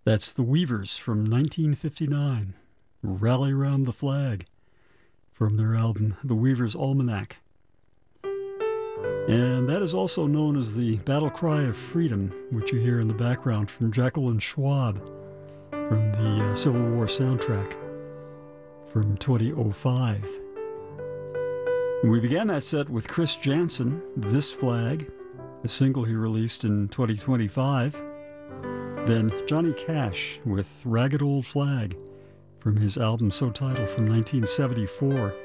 That's the Weavers from 1959. Rally Round the Flag from their album The Weavers' Almanac. And that is also known as the Battle Cry of Freedom, which you hear in the background from Jacqueline Schwab from the Civil War soundtrack from 2005. We began that set with Chris Janson, This Flag, a single he released in 2025. Then Johnny Cash with Ragged Old Flag from his album So Titled from 1974.